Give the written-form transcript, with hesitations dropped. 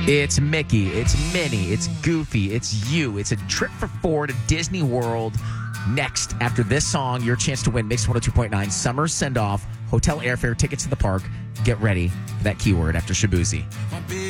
It's Mickey, it's Minnie, it's Goofy, it's you. It's a trip for four to Disney World. Next, after this song, your chance to win Mix 102.9 Summer Send-Off, hotel airfare, tickets to the park. Get ready for that keyword after Shabuzi.